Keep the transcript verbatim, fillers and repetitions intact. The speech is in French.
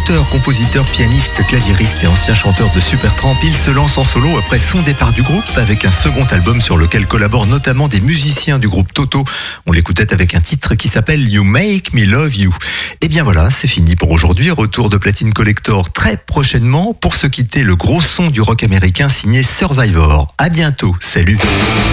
Auteur, compositeur, pianiste, claviériste et ancien chanteur de Supertramp, il se lance en solo après son départ du groupe avec un second album sur lequel collaborent notamment des musiciens du groupe Toto. On l'écoutait avec un titre qui s'appelle You Make Me Love You. Et bien voilà, c'est fini pour aujourd'hui. Retour de Platine Collector très prochainement pour se quitter, le gros son du rock américain signé Survivor. À bientôt, salut.